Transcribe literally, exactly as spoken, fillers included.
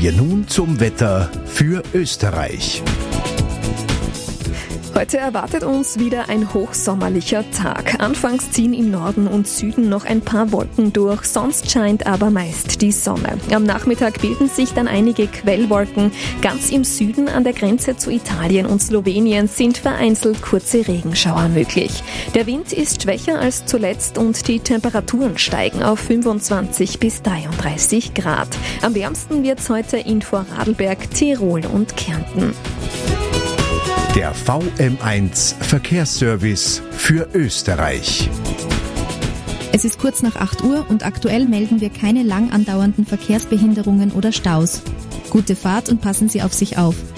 wir nun zum Wetter für Österreich. Heute erwartet uns wieder ein hochsommerlicher Tag. Anfangs ziehen im Norden und Süden noch ein paar Wolken durch, sonst scheint aber meist die Sonne. Am Nachmittag bilden sich dann einige Quellwolken. Ganz im Süden an der Grenze zu Italien und Slowenien sind vereinzelt kurze Regenschauer möglich. Der Wind ist schwächer als zuletzt und die Temperaturen steigen auf fünfundzwanzig bis dreiunddreißig Grad. Am wärmsten wird's heute in Vorarlberg, Tirol und Kärnten. Der V M eins Verkehrsservice für Österreich. Es ist kurz nach acht Uhr und aktuell melden wir keine lang andauernden Verkehrsbehinderungen oder Staus. Gute Fahrt und passen Sie auf sich auf.